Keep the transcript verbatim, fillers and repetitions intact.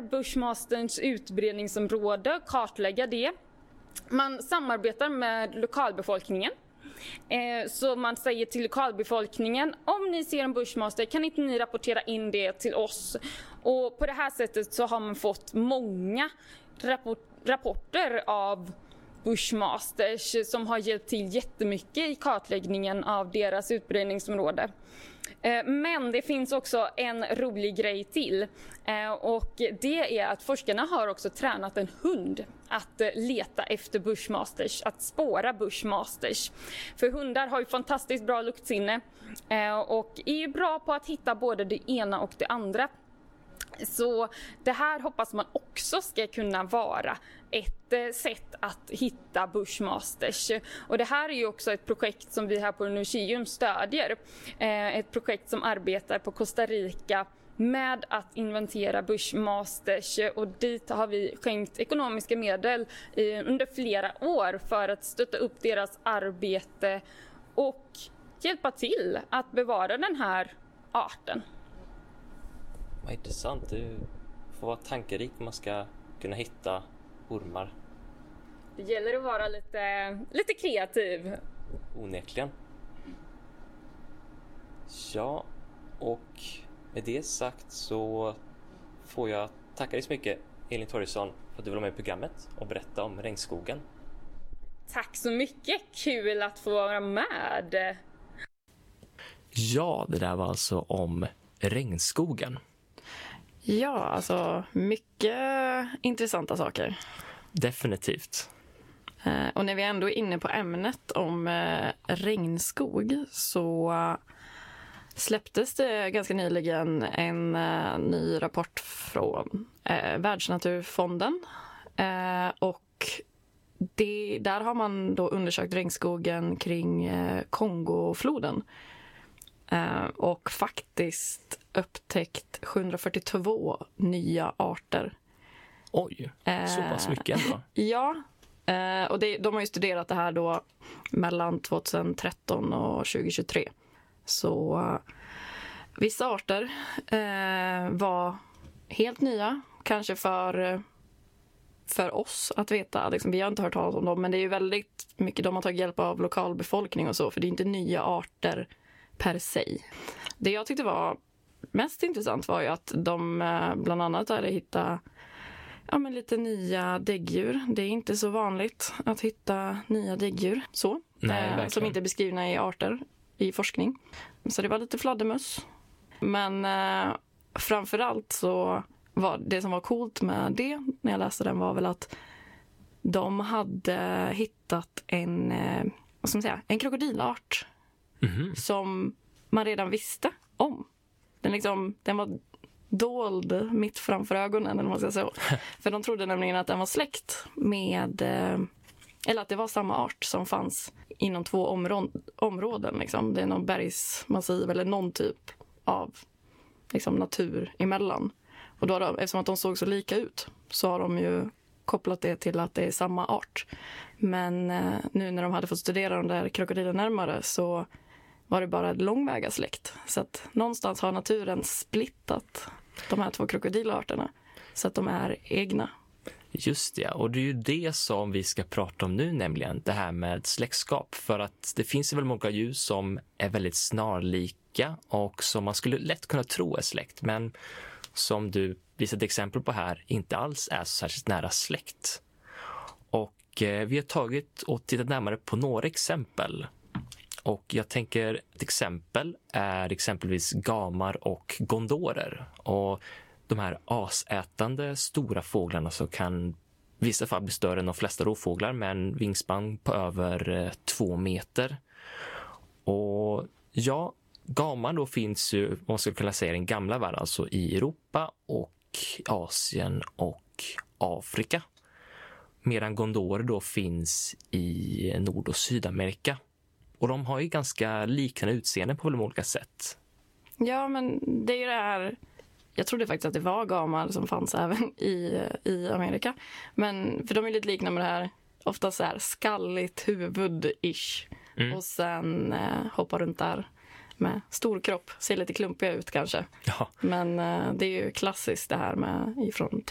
bushmasterns utbredningsområde och kartlägga det. Man samarbetar med lokalbefolkningen. Eh, så man säger till lokalbefolkningen, om ni ser en bushmaster kan inte ni rapportera in det till oss. Och på det här sättet så har man fått många rapport- rapporter av bushmasters som har hjälpt till jättemycket i kartläggningen av deras utbredningsområde. Men det finns också en rolig grej till, och det är att forskarna har också tränat en hund att leta efter bushmasters, att spåra bushmasters. För hundar har ju fantastiskt bra luktsinne och är ju bra på att hitta både det ena och det andra. Så det här hoppas man också ska kunna vara ett sätt att hitta bushmasters. Och det här är ju också ett projekt som vi här på Universium stödjer. Ett projekt som arbetar på Costa Rica med att inventera bushmasters, och dit har vi skänkt ekonomiska medel under flera år för att stötta upp deras arbete och hjälpa till att bevara den här arten. Vad intressant. Det får vara tankerikt om man ska kunna hitta ormar. Det gäller att vara lite, lite kreativ. Onekligen. Ja, och med det sagt så får jag tacka dig så mycket, Elin Torjesson, för att du var med i programmet och berätta om regnskogen. Tack så mycket. Kul att få vara med. Ja, det där var alltså om regnskogen. Ja, alltså mycket intressanta saker. Definitivt. Eh, och när vi ändå är inne på ämnet om eh, regnskog så uh, släpptes det ganska nyligen en uh, ny rapport från uh, Världsnaturfonden. Uh, och det, där har man då undersökt regnskogen kring uh, Kongofloden. Uh, och faktiskt upptäckt sjuhundrafyrtiotvå nya arter. Oj, så pass mycket ändå. Ja, eh, och det, de har ju studerat det här då mellan tjugohundratretton och tjugohundratjugotre. Så uh, vissa arter eh, var helt nya, kanske för, för oss att veta. Liksom, vi har inte hört talas om dem, men det är ju väldigt mycket, de har tagit hjälp av lokalbefolkning och så, för det är inte nya arter per se. Det jag tyckte var mest intressant var ju att de bland annat hade hittat ja, men lite nya däggdjur. Det är inte så vanligt att hitta nya däggdjur så. Nej, eh, som inte är beskrivna i arter i forskning. Så det var lite fladdermöss. Men eh, framförallt så var det som var coolt med det när jag läste den var väl att de hade hittat en, eh, vad ska man säga, en krokodilart mm-hmm. som man redan visste om. Den, liksom, den var dold mitt framför ögonen, eller vad man ska säga. För de trodde nämligen att den var släkt med, eller att det var samma art som fanns inom två områ- områden. Liksom. Det är någon bergsmassiv eller någon typ av liksom, natur emellan. Och då har de, eftersom att de såg så lika ut så har de ju kopplat det till att det är samma art. Men eh, nu när de hade fått studera de där krokodilen närmare så var det bara ett långväga släkt. Så att någonstans har naturen splittat de här två krokodilarterna så att de är egna. Just det, och det är ju det som vi ska prata om nu, nämligen det här med släktskap. För att det finns ju väl många djur som är väldigt snarlika och som man skulle lätt kunna tro är släkt, men som du visade exempel på här inte alls är så särskilt nära släkt. Och eh, vi har tagit och tittat närmare på några exempel. Och jag tänker ett exempel är exempelvis gamar och gondorer. Och de här asätande stora fåglarna så kan i vissa fall bli större än de flesta rovfåglar med en vingspann på över eh, två meter. Och ja, gamar då finns ju, man skulle kunna säga, den gamla världen, alltså i Europa och Asien och Afrika. Medan gondorer då finns i Nord- och Sydamerika. Och de har ju ganska liknande utseende på väldigt olika sätt. Ja, men det är ju det här. Jag trodde faktiskt att det var gamar som fanns även i, i Amerika. Men för de är lite liknande med det här. Ofta så här skalligt huvud-ish. Mm. Och sen eh, hoppar runt där med stor kropp. Ser lite klumpiga ut kanske. Ja. Men eh, det är ju klassiskt det här med ifrån